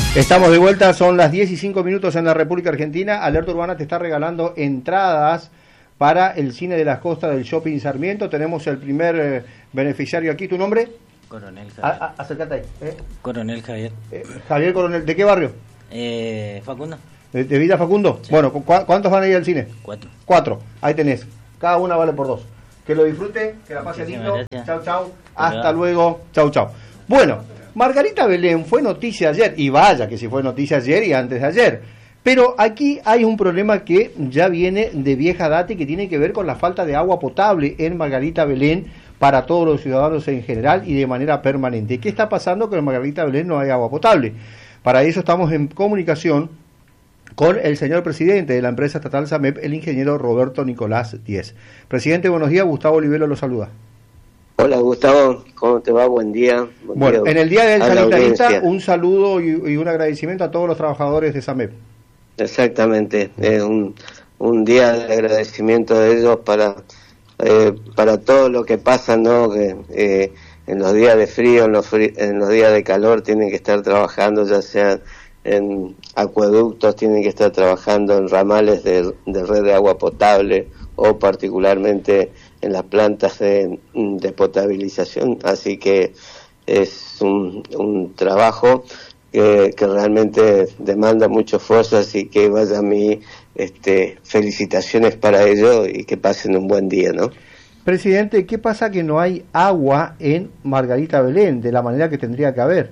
Estamos de vuelta, son las 10 y 5 minutos en la República Argentina. Alerta Urbana te está regalando entradas para el cine de las costas del Shopping Sarmiento. Tenemos el primer beneficiario aquí. ¿Tu nombre? Coronel Javier. Acércate ahí. Coronel Javier. Javier Coronel, ¿de qué barrio? Facundo. ¿De Villa Facundo? Sí. Bueno, ¿cuántos van a ir al cine? 4. 4, ahí tenés. Cada una vale por 2. Que lo disfruten, que la pasen lindo. Gracias. Chau, chau. Hasta luego. Chau, chau. Bueno, Margarita Belén fue noticia ayer, y vaya que si fue noticia ayer y antes de ayer. Pero aquí hay un problema que ya viene de vieja data y que tiene que ver con la falta de agua potable en Margarita Belén para todos los ciudadanos en general y de manera permanente. ¿Qué está pasando? Que en Margarita Belén no hay agua potable. Para eso estamos en comunicación con el señor presidente de la empresa estatal SAMEP, el ingeniero Roberto Nicolás Díez. Presidente, buenos días. Gustavo Olivero lo saluda. Hola Gustavo, ¿cómo te va? Buen día. Bueno, en el Día del Sanitarista, un saludo y un agradecimiento a todos los trabajadores de SAMEP. Exactamente, es un día de agradecimiento de ellos para todo lo que pasa, ¿no? Que en los días de frío, en los días de calor tienen que estar trabajando, ya sea en acueductos, tienen que estar trabajando en ramales de red de agua potable o particularmente en las plantas de potabilización, así que es un trabajo que realmente demanda mucho esfuerzo, así que vaya mi felicitaciones para ello y que pasen un buen día, ¿no? Presidente, ¿qué pasa que no hay agua en Margarita Belén de la manera que tendría que haber?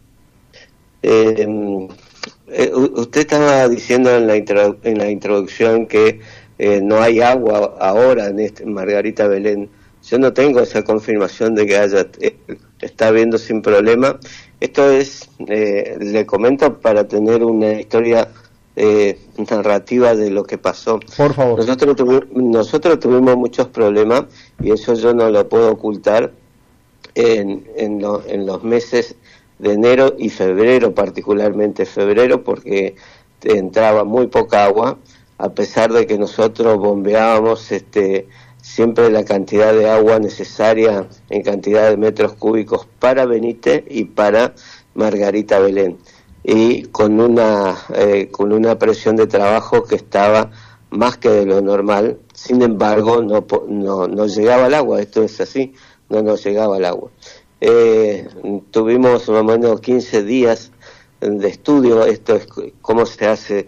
Usted estaba diciendo en la introducción que no hay agua ahora en Margarita Belén. Yo no tengo esa confirmación de que está habiendo sin problema. Esto es, le comento para tener una historia narrativa de lo que pasó. Por favor. Nosotros tuvimos muchos problemas y eso yo no lo puedo ocultar en los meses de enero y febrero, particularmente febrero, porque entraba muy poca agua, a pesar de que nosotros bombeábamos siempre la cantidad de agua necesaria en cantidad de metros cúbicos para Benítez y para Margarita Belén, y con una presión de trabajo que estaba más que de lo normal. Sin embargo, no llegaba el agua, esto es así, no nos llegaba el agua. Tuvimos más o menos 15 días de estudio. Esto es cómo se hace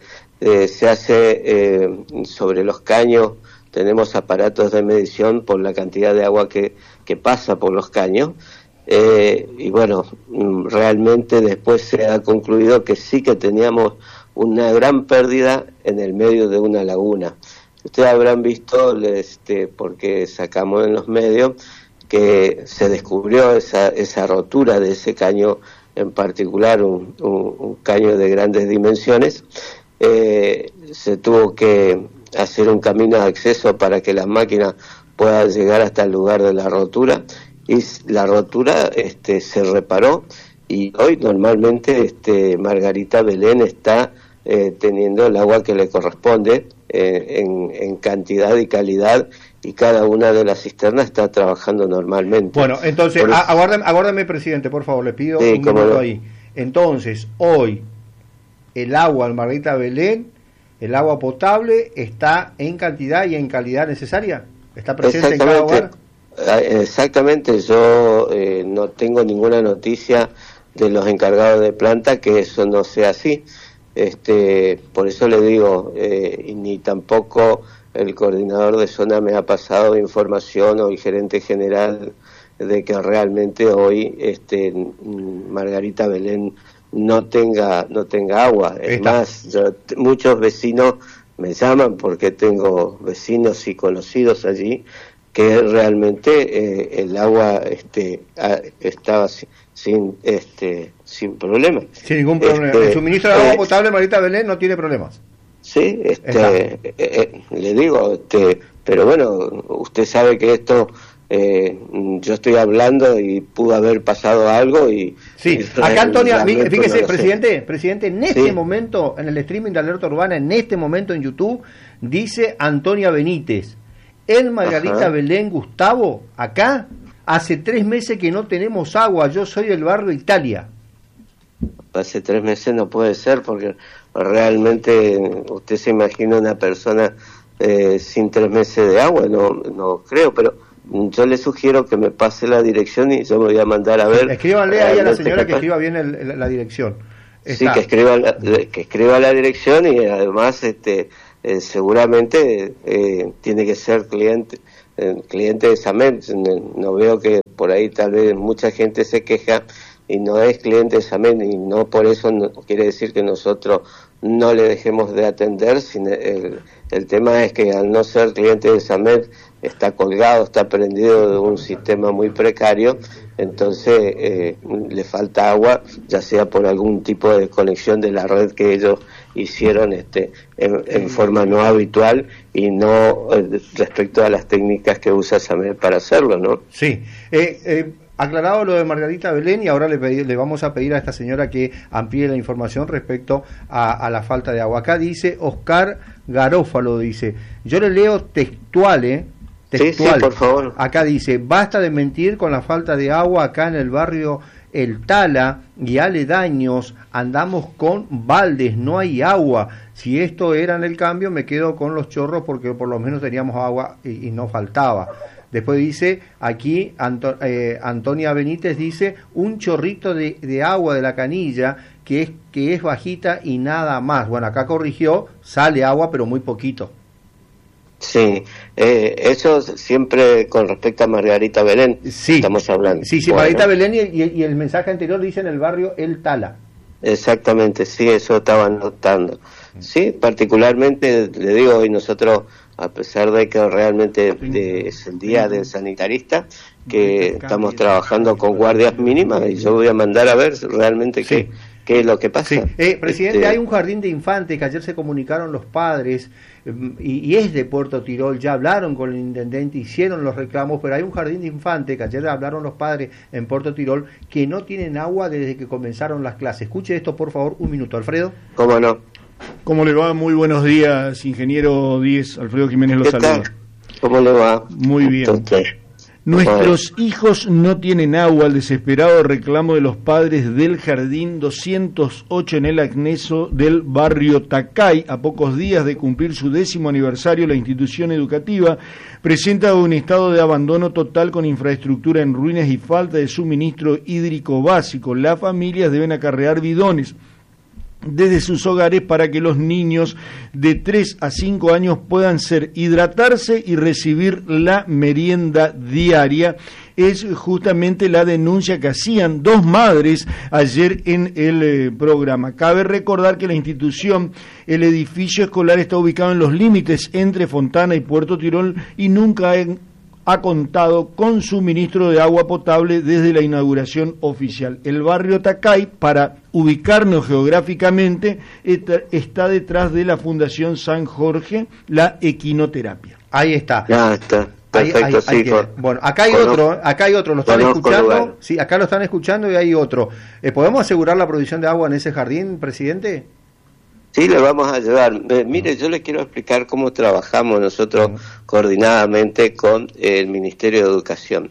sobre los caños. Tenemos aparatos de medición por la cantidad de agua que pasa por los caños, y bueno, realmente después se ha concluido que sí que teníamos una gran pérdida en el medio de una laguna. Ustedes habrán visto, porque sacamos en los medios, que se descubrió esa rotura de ese caño en particular, un caño de grandes dimensiones. Se tuvo que hacer un camino de acceso para que las máquinas puedan llegar hasta el lugar de la rotura, y la rotura se reparó, y hoy normalmente Margarita Belén está teniendo el agua que le corresponde en cantidad y calidad, y cada una de las cisternas está trabajando normalmente. Bueno, entonces, aguárdame, presidente, por favor, le pido un minuto ahí. Entonces, hoy, el agua en Margarita Belén, el agua potable, ¿está en cantidad y en calidad necesaria? ¿Está presente en cada hogar? Exactamente, yo no tengo ninguna noticia de los encargados de planta que eso no sea así. Por eso le digo, y ni tampoco el coordinador de zona me ha pasado información, o el gerente general, de que realmente hoy Margarita Belén no tenga agua. Es más, muchos vecinos me llaman, porque tengo vecinos y conocidos allí, que realmente el agua estaba sin problema. Sin ningún problema. El suministro de agua potable en Margarita Belén no tiene problemas. Sí, le digo, pero bueno, usted sabe que esto, yo estoy hablando y pudo haber pasado algo y... Sí, acá Antonia, fíjese, presidente, en este momento, en el streaming de Alerta Urbana, en este momento en YouTube, dice Antonia Benítez, en Margarita Belén, Gustavo, acá, hace 3 meses que no tenemos agua, yo soy del barrio Italia. hace 3 meses no puede ser, porque realmente usted se imagina una persona sin 3 meses de agua, no creo, pero yo le sugiero que me pase la dirección y yo me voy a mandar a ver. Escríbanle ahí a la señora que escriba bien la dirección. Sí, que escriba la dirección, y además seguramente tiene que ser cliente de SAMED. No veo que por ahí tal vez mucha gente se queja y no es cliente de SAMED, y no por eso no quiere decir que nosotros no le dejemos de atender, sino el tema es que al no ser cliente de SAMED está colgado, está prendido de un sistema muy precario, entonces le falta agua, ya sea por algún tipo de conexión de la red que ellos hicieron en forma no habitual, y no respecto a las técnicas que usa SAMED para hacerlo, ¿no? Sí. Aclarado lo de Margarita Belén, y ahora le vamos a pedir a esta señora que amplíe la información respecto a la falta de agua. Acá dice Oscar Garófalo, dice, yo le leo textual. Sí, por favor. Acá dice, basta de mentir con la falta de agua acá en el barrio El Tala y aledaños, andamos con baldes, no hay agua. Si esto era en el cambio, me quedo con los chorros porque por lo menos teníamos agua y no faltaba. Después dice, aquí Antonia Benítez dice, un chorrito de agua de la canilla que es bajita y nada más. Bueno, acá corrigió, sale agua pero muy poquito. Sí, eso siempre con respecto a Margarita Belén, sí, estamos hablando. Sí, bueno. Margarita Belén y el mensaje anterior dice en el barrio El Tala. Exactamente, sí, eso estaba notando. Sí, particularmente, le digo, hoy nosotros, a pesar de que realmente es el día del sanitarista, que estamos trabajando con guardias mínimas, y yo voy a mandar a ver realmente qué es lo que pasa. Sí. Presidente, hay un jardín de infantes que ayer se comunicaron los padres, y es de Puerto Tirol, ya hablaron con el intendente, hicieron los reclamos, pero hay un jardín de infantes que ayer hablaron los padres en Puerto Tirol que no tienen agua desde que comenzaron las clases. Escuche esto, por favor, un minuto, Alfredo. ¿Cómo no? ¿Cómo le va? Muy buenos días, ingeniero Díez. Alfredo Jiménez lo saluda. ¿Cómo le va? Muy bien. Nuestros hijos no tienen agua, el desesperado reclamo de los padres del Jardín 208 en el anexo del barrio Tacay. A pocos días de cumplir su 10º aniversario, la institución educativa presenta un estado de abandono total con infraestructura en ruinas y falta de suministro hídrico básico. Las familias deben acarrear bidones desde sus hogares para que los niños de 3 a 5 años puedan hidratarse y recibir la merienda diaria. Es justamente la denuncia que hacían 2 madres ayer en el programa. Cabe recordar que la institución, el edificio escolar, está ubicado en los límites entre Fontana y Puerto Tirol y nunca ha contado con suministro de agua potable desde la inauguración oficial. El barrio Tacay, para ubicarnos geográficamente, está detrás de la Fundación San Jorge, la equinoterapia. Ahí está. Ya está. Perfecto, sí. Bueno, acá hay otro, lo están escuchando. Sí, acá lo están escuchando y hay otro. ¿Podemos asegurar la provisión de agua en ese jardín, presidente? Sí, le vamos a ayudar. Mire, yo le quiero explicar cómo trabajamos nosotros coordinadamente con el Ministerio de Educación.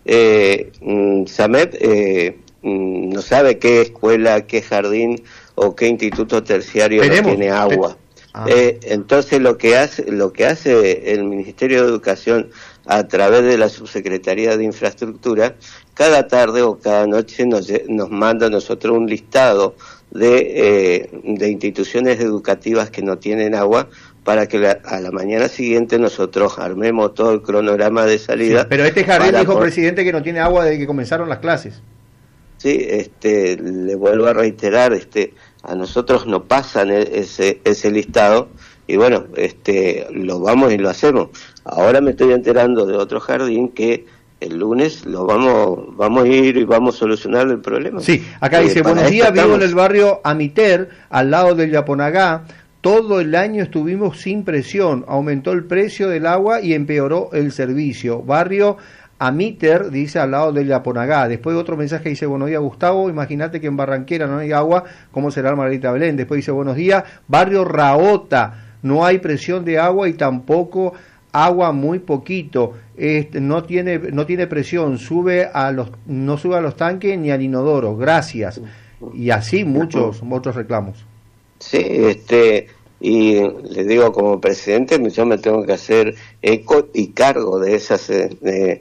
SAMED no sabe qué escuela, qué jardín o qué instituto terciario no tiene agua. Entonces lo que hace el Ministerio de Educación a través de la Subsecretaría de Infraestructura, cada tarde o cada noche nos manda a nosotros un listado de instituciones educativas que no tienen agua, para que a la mañana siguiente nosotros armemos todo el cronograma de salida. Sí, pero este jardín dijo, presidente, que no tiene agua desde que comenzaron las clases. Sí, le vuelvo a reiterar, a nosotros nos pasan ese listado, y bueno, lo vamos y lo hacemos. Ahora me estoy enterando de otro jardín que el lunes lo vamos a ir y vamos a solucionar el problema. Sí, acá dice, buenos días, vivo en el barrio Amiter, al lado del Yaponagá. Todo el año estuvimos sin presión, aumentó el precio del agua y empeoró el servicio. Barrio Amiter, dice, al lado del Yaponagá. Después otro mensaje dice, buenos días, Gustavo, imagínate que en Barranquera no hay agua, ¿cómo será el Margarita Belén? Después dice, buenos días, barrio Raota, no hay presión de agua y tampoco agua, muy poquito, no tiene presión, no sube a los tanques ni al inodoro, gracias. y así muchos reclamos. Sí, y le digo, como presidente, yo me tengo que hacer eco y cargo de esas de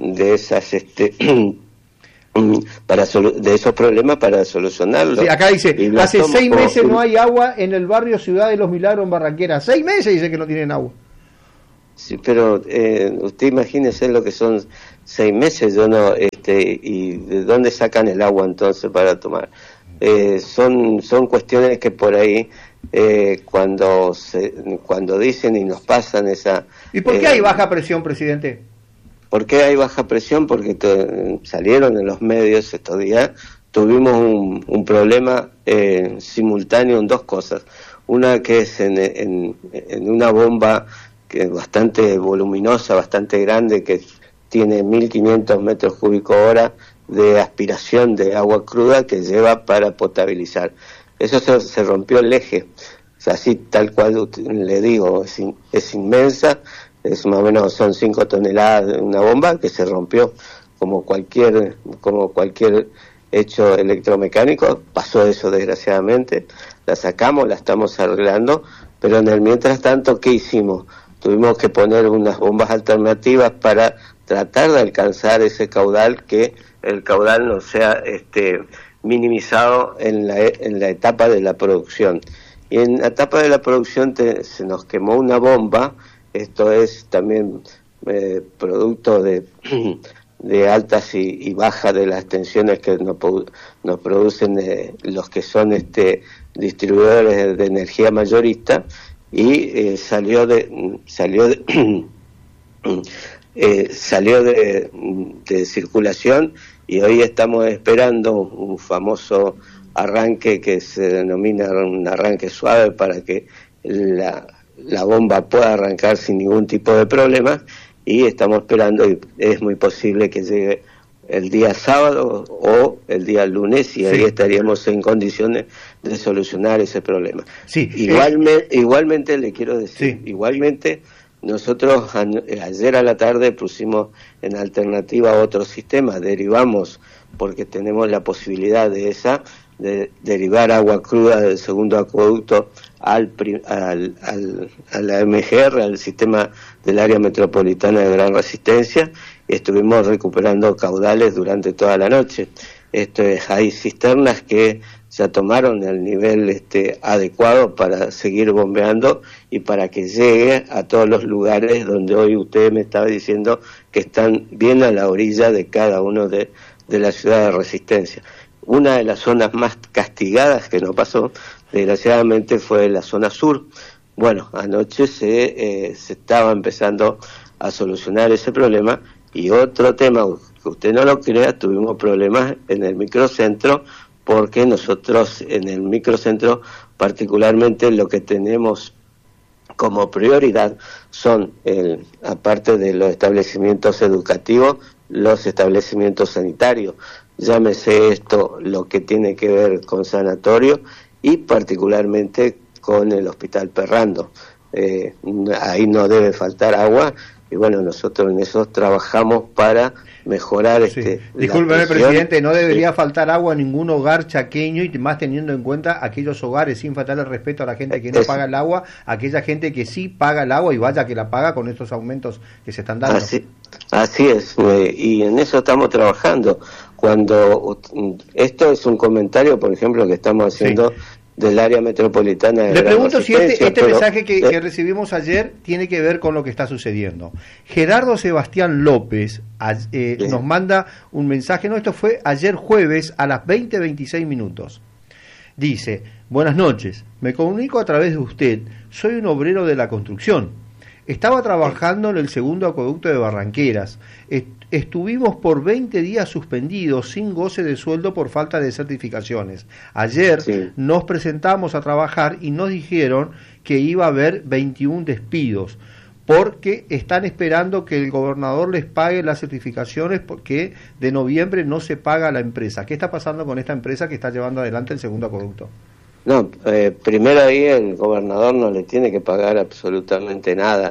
esos problemas para solucionarlos. Sí, acá dice, hace 6 meses no hay agua en el barrio Ciudad de los Milagros en Barranquera. 6 meses dice que no tienen agua. Sí, pero usted imagínese lo que son 6 meses, yo no, y de dónde sacan el agua entonces para tomar. Son cuestiones que por ahí cuando dicen y nos pasan esa. ¿Y por qué hay baja presión, presidente? ¿Por qué hay baja presión? Porque salieron en los medios estos días, tuvimos un problema simultáneo en 2 cosas. Una que es en una bomba que es bastante voluminosa, bastante grande, que tiene 1.500 metros cúbicos hora de aspiración de agua cruda que lleva para potabilizar. Eso se rompió el eje, o sea, así tal cual le digo, es inmensa, es más o menos, son 5 toneladas de una bomba que se rompió, como cualquier hecho electromecánico. Pasó eso desgraciadamente, la sacamos, la estamos arreglando, pero en el mientras tanto, ¿qué hicimos? Tuvimos que poner unas bombas alternativas para tratar de alcanzar ese caudal, que el caudal no sea minimizado en la etapa de la producción. Y en la etapa de la producción se nos quemó una bomba. Esto es también producto de altas y bajas de las tensiones que nos producen los que son distribuidores de energía mayorista, y salió de circulación, y hoy estamos esperando un famoso arranque que se denomina un arranque suave para que la bomba pueda arrancar sin ningún tipo de problema, y estamos esperando, y es muy posible que llegue el día sábado o el día lunes, y ahí estaríamos en condiciones de solucionar ese problema. Sí. Igualmente le quiero decir, igualmente nosotros ayer a la tarde pusimos en alternativa otro sistema, derivamos, porque tenemos la posibilidad de derivar agua cruda del segundo acueducto a la MGR, al sistema del área metropolitana de gran resistencia, y estuvimos recuperando caudales durante toda la noche. Hay cisternas que ya tomaron el nivel adecuado para seguir bombeando y para que llegue a todos los lugares donde hoy usted me estaba diciendo que están bien a la orilla de cada uno de la ciudad de Resistencia. Una de las zonas más castigadas que no pasó, desgraciadamente, fue la zona sur. Bueno, anoche se estaba empezando a solucionar ese problema. Y otro tema, que usted no lo crea, tuvimos problemas en el microcentro, porque nosotros en el microcentro particularmente lo que tenemos como prioridad son, aparte de los establecimientos educativos, los establecimientos sanitarios. Llámese esto lo que tiene que ver con sanatorio, y particularmente con el Hospital Perrando. Ahí no debe faltar agua, y bueno, nosotros en eso trabajamos para mejorar Discúlpeme, presidente, no debería faltar agua en ningún hogar chaqueño, y más teniendo en cuenta aquellos hogares, sin faltarle respeto a la gente que no paga el agua, aquella gente que sí paga el agua, y vaya que la paga con estos aumentos que se están dando. Así es, y en eso estamos trabajando. Cuando esto es un comentario, por ejemplo, que estamos haciendo del área metropolitana de Le pregunto si este mensaje que recibimos ayer tiene que ver con lo que está sucediendo. Gerardo Sebastián López nos manda un mensaje, esto fue ayer jueves a las 20:26. Dice: buenas noches, me comunico a través de usted, soy un obrero de la construcción. Estaba trabajando en el segundo acueducto de Barranqueras. Estuvimos por 20 días suspendidos sin goce de sueldo por falta de certificaciones. Ayer nos presentamos a trabajar y nos dijeron que iba a haber 21 despidos porque están esperando que el gobernador les pague las certificaciones, porque de noviembre no se paga a la empresa. ¿Qué está pasando con esta empresa que está llevando adelante el segundo acueducto? No, primero ahí el gobernador no le tiene que pagar absolutamente nada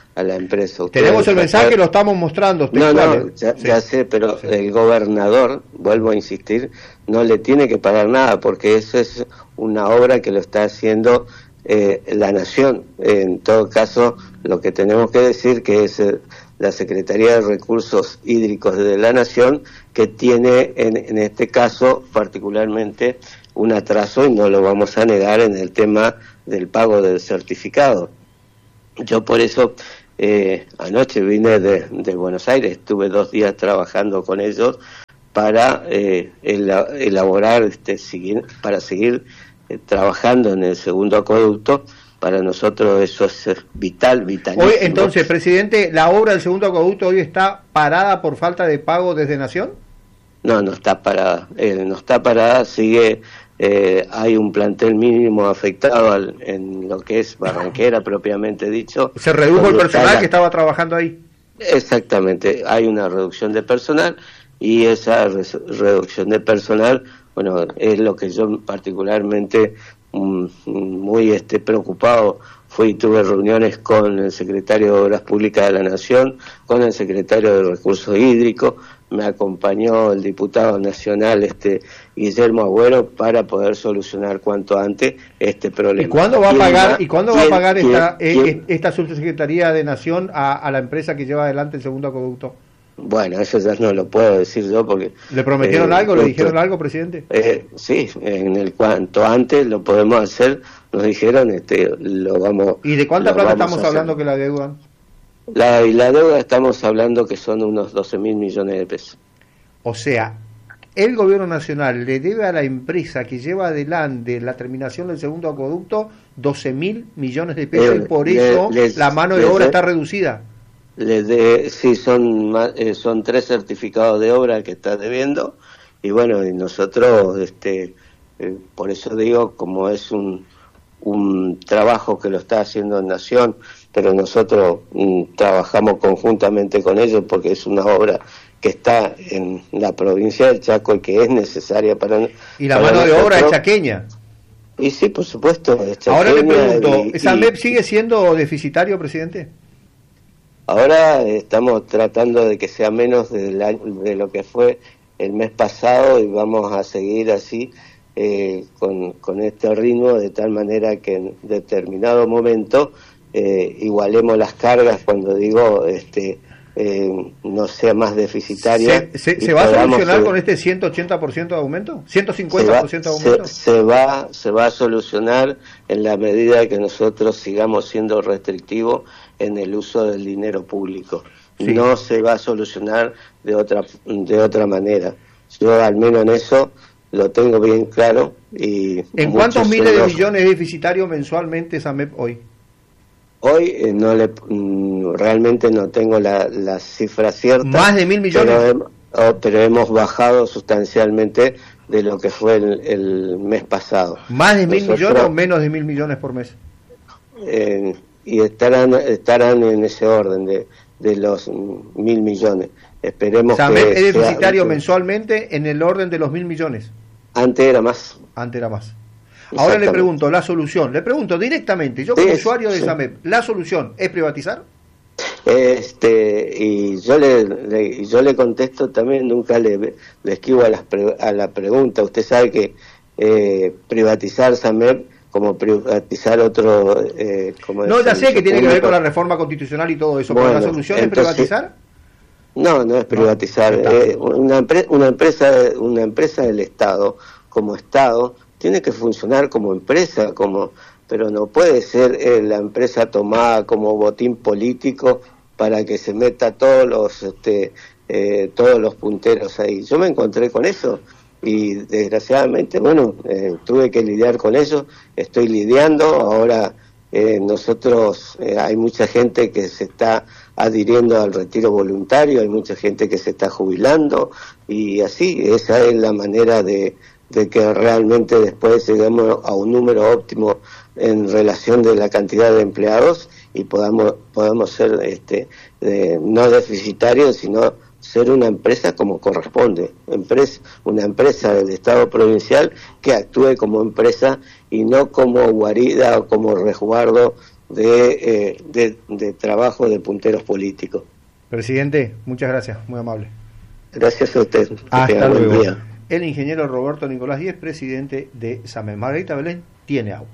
a la empresa. Tenemos el mensaje, lo estamos mostrando. No, ya sé, pero sí. El gobernador, vuelvo a insistir, no le tiene que pagar nada, porque eso es una obra que lo está haciendo la Nación. En todo caso, lo que tenemos que decir que es la Secretaría de Recursos Hídricos de la Nación, que tiene en este caso particularmente un atraso, y no lo vamos a negar, en el tema del pago del certificado. Yo por eso anoche vine de Buenos Aires, estuve 2 días trabajando con ellos para elaborar, para seguir trabajando en el segundo acueducto. Para nosotros eso es vitalísimo. Hoy, entonces, presidente, ¿la obra del segundo acueducto hoy está parada por falta de pago desde Nación? No está parada, no está parada, sigue, hay un plantel mínimo afectado en lo que es Barranquera propiamente dicho. ¿Se redujo el personal que estaba trabajando ahí? Exactamente, hay una reducción de personal, y esa reducción de personal, bueno, es lo que yo particularmente muy preocupado fui y tuve reuniones con el secretario de Obras Públicas de la Nación, con el secretario de Recursos Hídricos, me acompañó el diputado nacional Guillermo Agüero para poder solucionar cuanto antes este problema. ¿Y cuándo va a pagar esta subsecretaría de Nación a la empresa que lleva adelante el segundo acueducto? Bueno, eso ya no lo puedo decir yo porque... ¿Le prometieron algo? ¿Le dijeron algo, presidente? Sí, en el cuanto antes lo podemos hacer, nos dijeron, lo vamos... ¿Y de cuánta plata estamos hablando que la deudan? La deuda estamos hablando que son unos 12.000 millones de pesos. O sea, el gobierno nacional le debe a la empresa que lleva adelante la terminación del segundo acueducto 12.000 millones de pesos, y por eso la mano de obra está reducida. Sí, son 3 certificados de obra que está debiendo, y bueno, y nosotros, por eso digo, como es un trabajo que lo está haciendo Nación, pero nosotros trabajamos conjuntamente con ellos porque es una obra que está en la provincia del Chaco y que es necesaria para... ¿Y la mano de obra es chaqueña? Y sí, por supuesto, es chaqueña. Ahora le pregunto, ¿esa MEP sigue siendo deficitario, presidente? Ahora estamos tratando de que sea menos de lo que fue el mes pasado, y vamos a seguir así con este ritmo, de tal manera que en determinado momento igualemos las cargas, cuando digo no sea más deficitario. ¿Se va a solucionar con este 180% de aumento? ¿150% de aumento? Se va a solucionar en la medida que nosotros sigamos siendo restrictivos en el uso del dinero público. Sí. No se va a solucionar de otra manera. Yo al menos en eso lo tengo bien claro. Y ¿en cuántos miles de millones es deficitario mensualmente esa MEP hoy? Hoy realmente no tengo la cifra cierta. ¿Más de 1.000 millones? Pero hemos bajado sustancialmente de lo que fue el mes pasado. ¿Más de 1.000 millones o menos de 1.000 millones por mes? Y estarán en ese orden de los 1.000 millones. Esperemos que... MEP es deficitario mensualmente en el orden de los 1.000 millones. Antes era más. Ahora le pregunto, la solución, directamente, yo como usuario de esa MEP, ¿la solución es privatizar? Y yo le contesto también, nunca le esquivo a la pregunta. Usted sabe que privatizar esa MEP, como privatizar otro... no, ya sé que tiene que ver con la reforma constitucional y todo eso, pero ¿la solución es privatizar? No es privatizar. Una empresa del Estado, como Estado, tiene que funcionar como empresa, pero no puede ser la empresa tomada como botín político para que se meta todos los punteros ahí. Yo me encontré con eso y desgraciadamente, tuve que lidiar con eso, estoy lidiando, ahora nosotros, hay mucha gente que se está adhiriendo al retiro voluntario, hay mucha gente que se está jubilando, y así, esa es la manera de que realmente después lleguemos a un número óptimo en relación de la cantidad de empleados y podamos ser no deficitarios, sino ser una empresa como corresponde, una empresa del Estado provincial que actúe como empresa y no como guarida o como resguardo de trabajo de punteros políticos. Presidente, muchas gracias, muy amable. Gracias a usted. Hasta luego. El ingeniero Roberto Nicolás Díez, presidente de SAMEP. Margarita Belén tiene agua.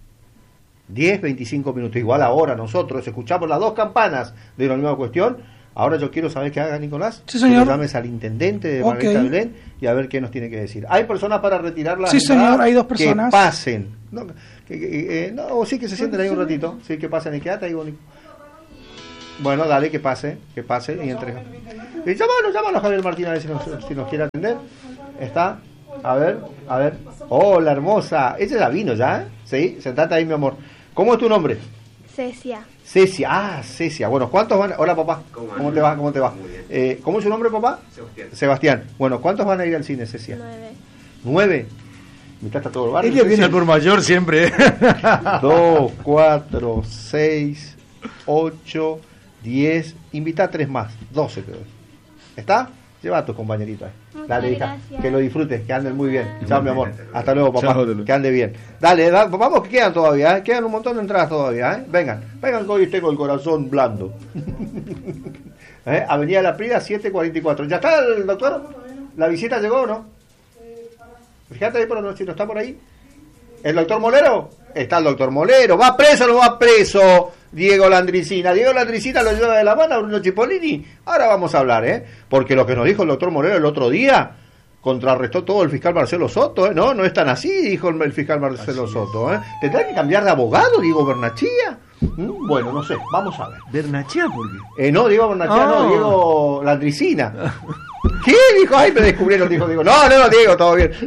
10-25 minutos, igual ahora nosotros escuchamos las dos campanas de la misma cuestión. Ahora yo quiero saber qué haga Nicolás. Sí, señor. Que llames al intendente de Margarita Belén y a ver qué nos tiene que decir. ¿Hay personas para retirarlas? Sí, señor, hay dos personas. Que pasen. No, sí, que se sienten ahí un ratito. Sí, que pasen y quédate ahí, bonito. Bueno, dale, que pase y entrega. Llámalo a Javier Martínez a ver si nos quiere atender. Está, a ver. Hola, hermosa. Ella ya vino ya, ¿eh? Sí, sentate ahí, mi amor. ¿Cómo es tu nombre? Cecia. Cecia. Bueno, ¿cuántos van? Hola, papá. ¿Cómo te va? ¿Cómo es su nombre, papá? Sebastián. Bueno, ¿cuántos van a ir al cine, Cecia? 9. Mitad está todo el barrio. Ella viene al por mayor siempre. 2, 4, 6, 8, 10. Invita a 3 más. 12 creo. ¿Está? Lleva a tus compañeritas. Dale, hija, que lo disfrutes, que anden muy bien. Chao, mi amor. Hasta luego, papá. Que ande bien. Dale, vamos, que quedan todavía, quedan un montón de entradas todavía, Vengan, que hoy tengo el corazón blando. Avenida La Prida, 744. ¿Ya está el doctor? ¿La visita llegó o no? Fíjate ahí si no está por ahí. ¿El doctor Molero? Está el doctor Molero. ¿Va preso o no va preso Diego Landricina? Diego Landricina lo lleva de la mano a Bruno Cipollini. Ahora vamos a hablar, porque lo que nos dijo el doctor Molero el otro día contrarrestó todo el fiscal Marcelo Soto, No es tan así, dijo el fiscal Marcelo Soto, ¿Tendrá que cambiar de abogado, Diego Bernachía? Bueno, no sé, vamos a ver. ¿Bernachía por qué? No, Diego Bernachía, no, Diego Landricina. ¿Qué? Dijo, me descubrieron, dijo Diego. No, Diego, todo bien.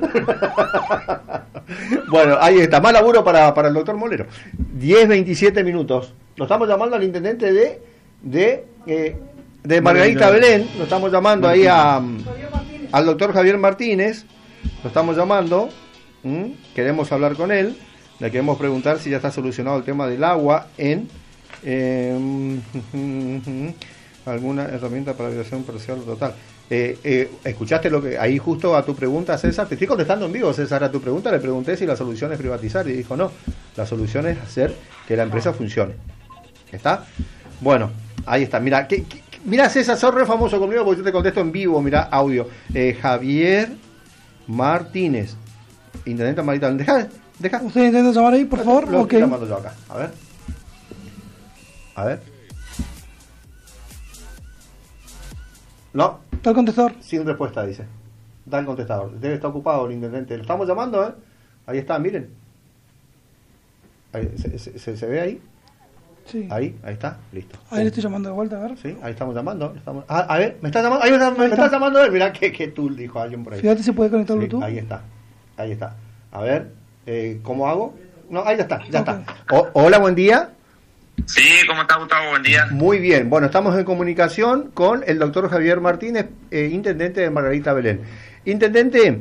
Bueno, ahí está, más laburo para el doctor Molero. 10-27 minutos. Lo estamos llamando al intendente de Margarita Belén. Lo estamos llamando ahí al doctor Javier Martínez. Lo estamos llamando. Queremos hablar con él. Le queremos preguntar si ya está solucionado el tema del agua en alguna herramienta para violación parcial o total. ¿Escuchaste lo que ahí justo a tu pregunta, César? Te estoy contestando en vivo, César, a tu pregunta. Le pregunté si la solución es privatizar y dijo no, la solución es hacer que la empresa funcione. ¿Está? Bueno, ahí está. Mira, mira, César, sos re famoso conmigo porque yo te contesto en vivo. Mira, audio. Javier Martínez, intendente Margarita. Deja. ¿Usted intenta llamar ahí, por favor? Lo estoy llamando yo acá. A ver. No. ¿Está el contestador? Sin respuesta, dice. Da el contestador. Debe estar ocupado el intendente. Lo estamos llamando, Ahí está, miren. Ahí, ¿se ve ahí? Sí. Ahí está, listo. Ahí le estoy llamando de vuelta, a ver. Sí, ahí estamos llamando. A ver, me está llamando. Ahí me está llamando él. Mirá qué tool, dijo alguien por ahí. Fíjate si puede conectar Bluetooth. Ahí está. A ver, ¿cómo hago? No, ahí ya está. Hola, buen día. Sí, ¿cómo está, Gustavo? Buen día. Muy bien, bueno, estamos en comunicación con el doctor Javier Martínez, intendente de Margarita Belén. Intendente,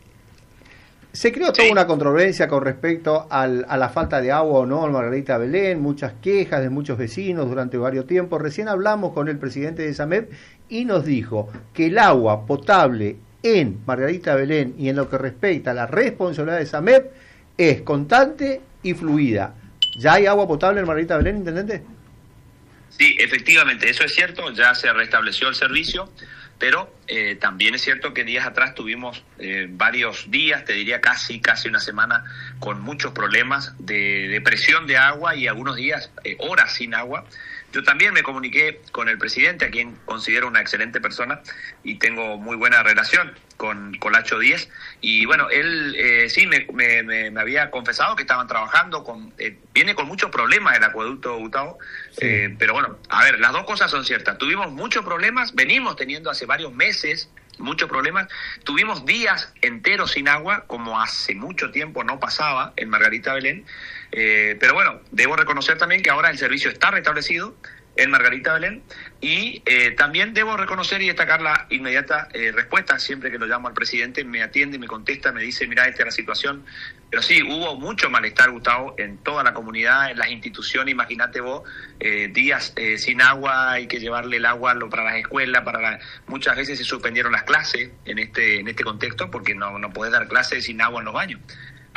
se creó toda una controversia con respecto a la falta de agua o no en Margarita Belén, muchas quejas de muchos vecinos durante varios tiempos. Recién hablamos con el presidente de SAMEP y nos dijo que el agua potable en Margarita Belén y en lo que respecta a la responsabilidad de SAMEP es constante y fluida. ¿Ya hay agua potable en Margarita Belén, intendente? Sí, efectivamente, eso es cierto, ya se restableció el servicio, pero también es cierto que días atrás tuvimos varios días, te diría casi una semana, con muchos problemas de presión de agua y algunos días, horas sin agua. Yo también me comuniqué con el presidente, a quien considero una excelente persona y tengo muy buena relación con Colacho Díez. Y bueno, él sí me había confesado que estaban trabajando, viene con muchos problemas el acueducto, Gustavo. Sí. Pero bueno, a ver, las dos cosas son ciertas. Tuvimos muchos problemas, venimos teniendo hace varios meses muchos problemas. Tuvimos días enteros sin agua, como hace mucho tiempo no pasaba en Margarita Belén. Pero bueno, debo reconocer también que ahora el servicio está restablecido en Margarita Belén y también debo reconocer y destacar la inmediata respuesta. Siempre que lo llamo al presidente me atiende, me contesta, me dice, mira, esta es la situación. Pero sí, hubo mucho malestar, Gustavo, en toda la comunidad, en las instituciones. Imagínate vos, días sin agua, hay que llevarle el agua para las escuelas, muchas veces se suspendieron las clases en este contexto porque no podés dar clases sin agua en los baños.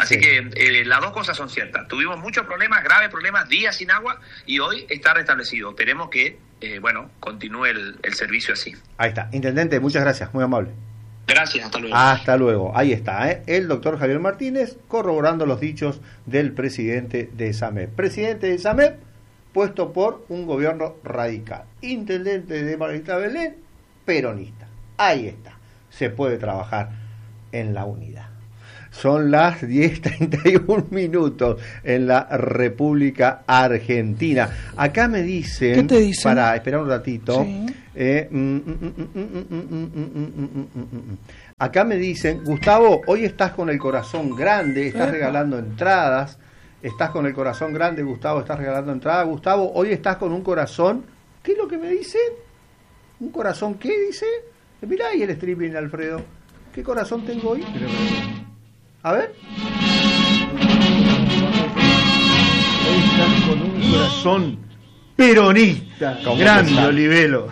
Así que las dos cosas son ciertas. Tuvimos muchos problemas, graves problemas, días sin agua, y hoy está restablecido. Esperemos que, continúe el servicio así. Ahí está. Intendente, muchas gracias, muy amable. Gracias, hasta luego. Hasta luego. Ahí está, el doctor Javier Martínez corroborando los dichos del presidente de SAMEP. Presidente de SAMEP puesto por un gobierno radical. Intendente de Margarita Belén, peronista. Ahí está. Se puede trabajar en la unidad. Son las 10:31 en la República Argentina. Acá me dicen... ¿Qué te dicen? Para esperar un ratito. Sí. Acá me dicen, Gustavo, hoy estás con el corazón grande, estás regalando entradas. Estás con el corazón grande, Gustavo, estás regalando entradas. Gustavo, hoy estás con un corazón... ¿Qué es lo que me dicen? ¿Un corazón qué dice? Mirá ahí el streaming, Alfredo. ¿Qué corazón tengo hoy? A ver. Hoy estás con un corazón peronista. Grande, Olivelo.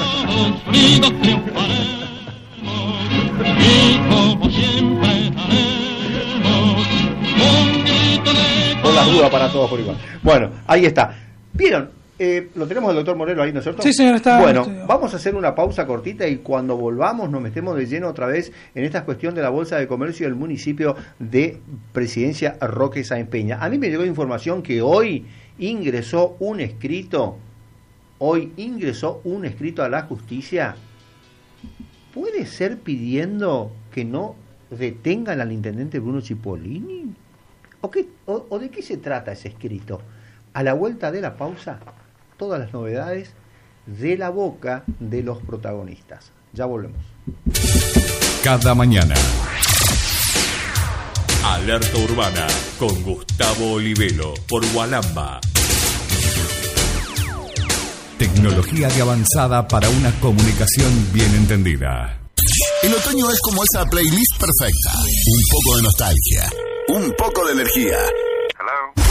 Con la duda para todos por igual. Bueno, ahí está. ¿Vieron? Lo tenemos el doctor Morelo ahí, ¿no es cierto? Sí, señor, está. Bueno, vamos a hacer una pausa cortita y cuando volvamos nos metemos de lleno otra vez en esta cuestión de la Bolsa de Comercio del municipio de Presidencia Roque Sáenz Peña. A mí me llegó información que hoy ingresó un escrito a la justicia. ¿Puede ser pidiendo que no detengan al intendente Bruno Cipollini? ¿O de qué se trata ese escrito? A la vuelta de la pausa, todas las novedades de la boca de los protagonistas. Ya volvemos. Cada mañana. Alerta Urbana con Gustavo Olivelo por Walamba. Tecnología de avanzada para una comunicación bien entendida. El otoño es como esa playlist perfecta. Un poco de nostalgia, un poco de energía. Hello.